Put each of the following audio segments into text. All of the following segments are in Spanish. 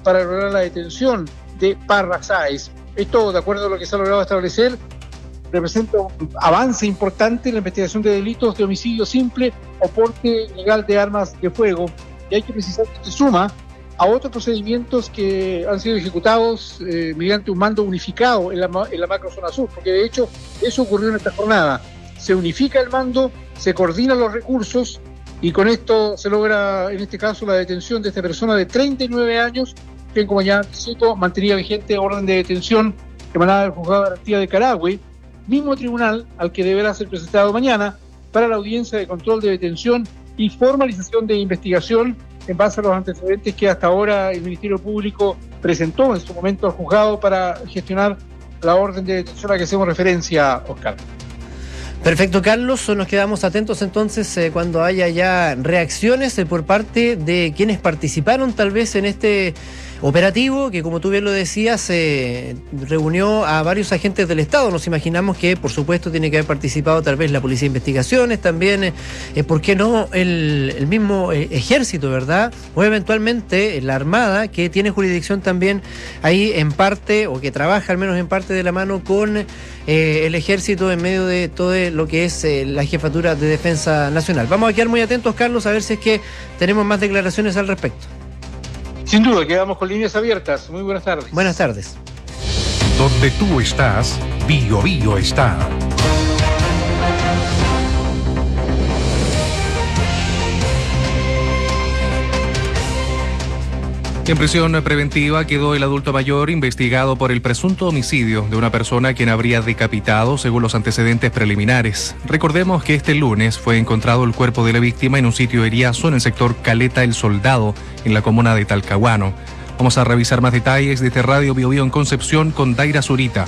para lograr la detención de Parra Sáez. Esto, de acuerdo a lo que se ha logrado establecer, representa un avance importante en la investigación de delitos de homicidio simple o porte ilegal de armas de fuego. Y hay que precisar que se suma a otros procedimientos que han sido ejecutados mediante un mando unificado en la macrozona sur, porque de hecho eso ocurrió en esta jornada. Se unifica el mando, se coordinan los recursos y con esto se logra, en este caso, la detención de esta persona de 39 años, que, como ya anticipo, mantenía vigente orden de detención emanada del Juzgado de Garantía de Carahue, mismo tribunal al que deberá ser presentado mañana para la audiencia de control de detención y formalización de investigación en base a los antecedentes que hasta ahora el Ministerio Público presentó en su momento al juzgado para gestionar la orden de detención a la que hacemos referencia, Oscar. Perfecto, Carlos, nos quedamos atentos entonces cuando haya ya reacciones por parte de quienes participaron tal vez en este operativo que, como tú bien lo decías, reunió a varios agentes del Estado. Nos imaginamos que, por supuesto, tiene que haber participado tal vez la Policía de Investigaciones, también, ¿por qué no?, el mismo Ejército, ¿verdad? O eventualmente la Armada, que tiene jurisdicción también ahí en parte, o que trabaja al menos en parte de la mano con el Ejército en medio de todo lo que es la Jefatura de Defensa Nacional. Vamos a quedar muy atentos, Carlos, a ver si es que tenemos más declaraciones al respecto. Sin duda, quedamos con líneas abiertas. Muy buenas tardes. Buenas tardes. Donde tú estás, Bío Bío está. En prisión preventiva quedó el adulto mayor investigado por el presunto homicidio de una persona quien habría decapitado según los antecedentes preliminares. Recordemos que este lunes fue encontrado el cuerpo de la víctima en un sitio eriazo en el sector Caleta El Soldado, en la comuna de Talcahuano. Vamos a revisar más detalles desde Radio Bío Bío en Concepción con Daira Zurita.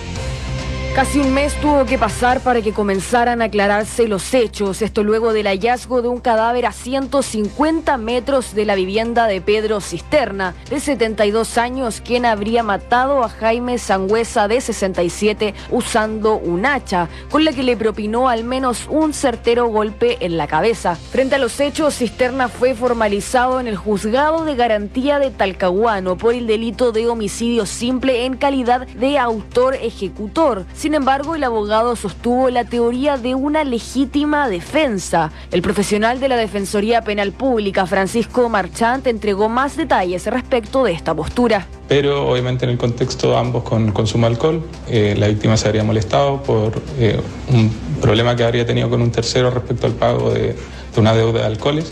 Casi un mes tuvo que pasar para que comenzaran a aclararse los hechos. Esto luego del hallazgo de un cadáver a 150 metros de la vivienda de Pedro Cisterna, de 72 años, quien habría matado a Jaime Sangüesa, de 67, usando un hacha, con la que le propinó al menos un certero golpe en la cabeza. Frente a los hechos, Cisterna fue formalizado en el Juzgado de Garantía de Talcahuano por el delito de homicidio simple en calidad de autor ejecutor. Sin embargo, el abogado sostuvo la teoría de una legítima defensa. El profesional de la Defensoría Penal Pública, Francisco Marchant, entregó más detalles respecto de esta postura. Pero obviamente en el contexto ambos con consumo de alcohol, la víctima se habría molestado por un problema que habría tenido con un tercero respecto al pago de una deuda de alcoholes.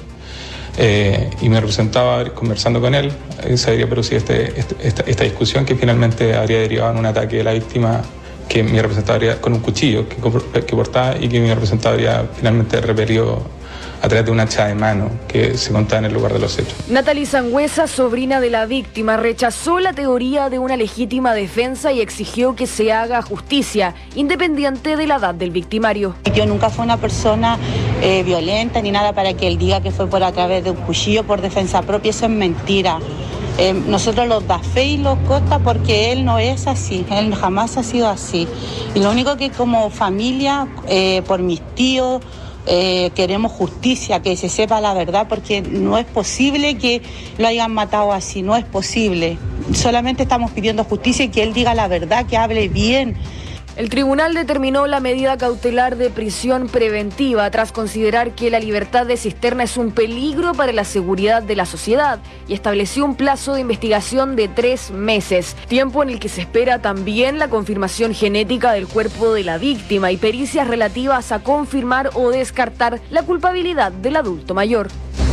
Y me representaba conversando con él, se habría producido esta discusión que finalmente habría derivado en un ataque de la víctima que mi representado habría, con un cuchillo que portaba, y que mi representado habría finalmente repelido a través de un hacha de mano que se encontraba en el lugar de los hechos. Natalie Sangüesa, sobrina de la víctima, rechazó la teoría de una legítima defensa y exigió que se haga justicia, independiente de la edad del victimario. Yo nunca fui una persona violenta ni nada para que él diga que fue por a través de un cuchillo por defensa propia. Eso es mentira. Nosotros los da fe y los costa porque él no es así, él jamás ha sido así. Y lo único que como familia, por mis tíos, queremos justicia, que se sepa la verdad, porque no es posible que lo hayan matado así, no es posible. Solamente estamos pidiendo justicia y que él diga la verdad, que hable bien. El tribunal determinó la medida cautelar de prisión preventiva tras considerar que la libertad de Cisterna es un peligro para la seguridad de la sociedad y estableció un plazo de investigación de 3 meses, tiempo en el que se espera también la confirmación genética del cuerpo de la víctima y pericias relativas a confirmar o descartar la culpabilidad del adulto mayor.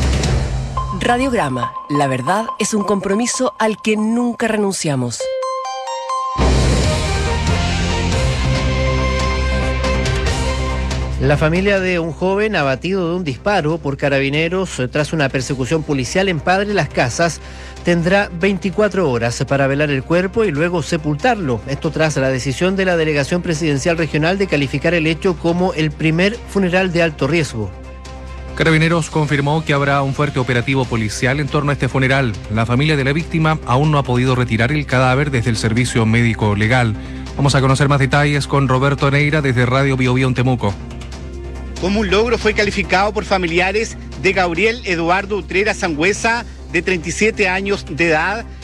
Radiograma, la verdad es un compromiso al que nunca renunciamos. La familia de un joven abatido de un disparo por carabineros tras una persecución policial en Padre Las Casas tendrá 24 horas para velar el cuerpo y luego sepultarlo. Esto tras la decisión de la Delegación Presidencial Regional de calificar el hecho como el primer funeral de alto riesgo. Carabineros confirmó que habrá un fuerte operativo policial en torno a este funeral. La familia de la víctima aún no ha podido retirar el cadáver desde el servicio médico legal. Vamos a conocer más detalles con Roberto Neira desde Radio Bío Bío en Temuco. Como un logro fue calificado por familiares de Gabriel Eduardo Utrera Sangüesa, de 37 años de edad,